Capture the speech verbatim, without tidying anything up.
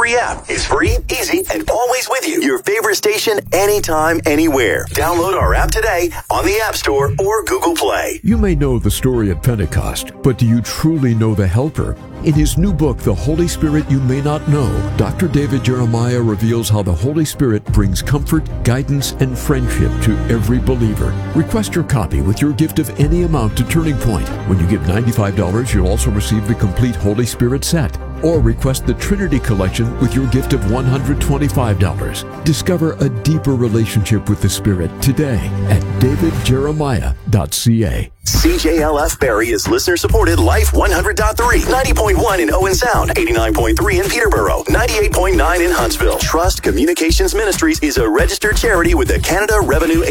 free app is free, easy, and always with you. Your favorite station anytime, anywhere. Download our app today on the App Store or Google Play. You may know the story at Pentecost, but do you truly know the Helper? In his new book, The Holy Spirit You May Not Know, Doctor David Jeremiah reveals how the Holy Spirit brings comfort, guidance, and friendship to every believer. Request your copy with your gift of any amount to Turning Point. When you give ninety-five dollars, you'll also receive the complete Holy Spirit set. Or request the Trinity Collection with your gift of one hundred twenty-five dollars. Discover a deeper relationship with the Spirit today at david jeremiah dot c a. C J L F Barrie is listener-supported Life one hundred point three, ninety point one in Owen Sound, eighty-nine point three in Peterborough, ninety-eight point nine in Huntsville. Trust Communications Ministries is a registered charity with the Canada Revenue Agency.